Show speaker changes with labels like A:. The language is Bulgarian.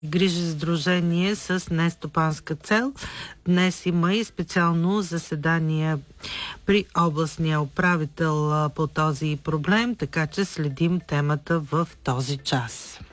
A: грижи сдружение с нестопанска цел. Днес има и специално заседание при областния управител по този проблем, така че следим темата в този час.